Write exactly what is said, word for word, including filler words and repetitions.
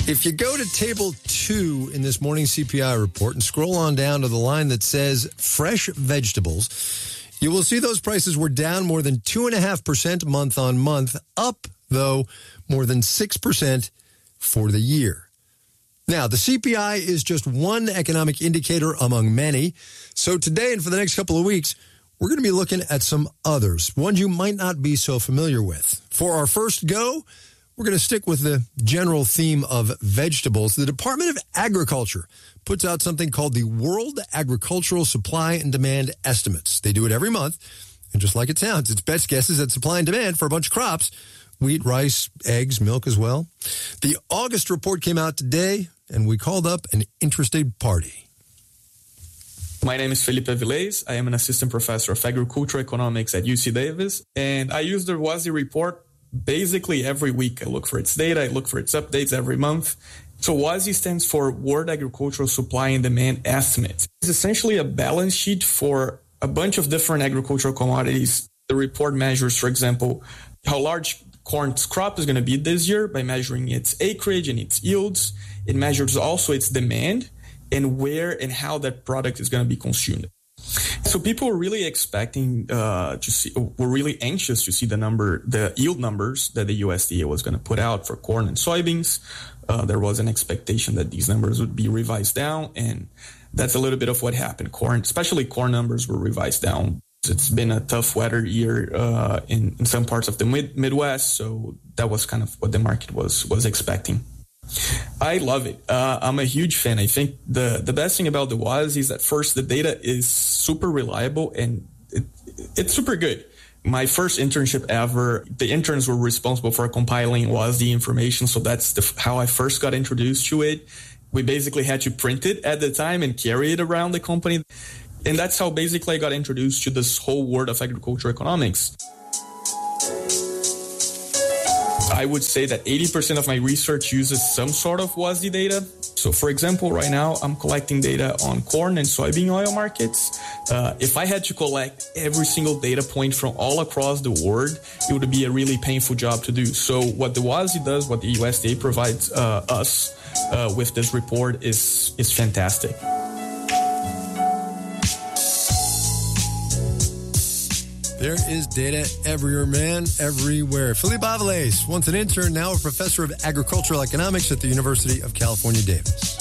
If you go to table two in this morning C P I report and scroll on down to the line that says fresh vegetables, you will see those prices were down more than two point five percent month on month, up, though, more than six percent for the year. Now, the C P I is just one economic indicator among many. So today and for the next couple of weeks, we're going to be looking at some others, ones you might not be so familiar with. For our first go, we're going to stick with the general theme of vegetables. The Department of Agriculture puts out something called the World Agricultural Supply and Demand Estimates. They do it every month, and just like it sounds, it's best guesses at supply and demand for a bunch of crops, wheat, rice, eggs, milk as well. The August report came out today, and we called up an interested party. My name is Felipe Avilés. I am an assistant professor of agricultural economics at U C Davis, and I use the WASDE report basically every week. I look for its data, I look for its updates every month. So WASDE stands for World Agricultural Supply and Demand Estimates. It's essentially a balance sheet for a bunch of different agricultural commodities. The report measures, for example, how large corn's crop is going to be this year by measuring its acreage and its yields. It measures also its demand and where and how that product is going to be consumed. So people were really expecting uh, to see, were really anxious to see the number, the yield numbers that the U S D A was going to put out for corn and soybeans. Uh, there was an expectation that these numbers would be revised down, and that's a little bit of what happened. Corn, especially corn numbers, were revised down. It's been a tough weather year uh, in, in some parts of the mid- Midwest, so that was kind of what the market was was expecting. I love it. Uh, I'm a huge fan. I think the, the best thing about the WASDE is that first, the data is super reliable and it, it's super good. My first internship ever, the interns were responsible for compiling WASDE information. So that's the, how I first got introduced to it. We basically had to print it at the time and carry it around the company. And that's how basically I got introduced to this whole world of agricultural economics. I would say that eighty percent of my research uses some sort of WASDE data. So for example, right now I'm collecting data on corn and soybean oil markets. Uh, if I had to collect every single data point from all across the world, it would be a really painful job to do. So what the WASDE does, what the U S D A provides uh, us uh, with this report is, is fantastic. There is data everywhere, man, everywhere. Felipe Avilés, once an intern, now a professor of agricultural economics at the University of California, Davis.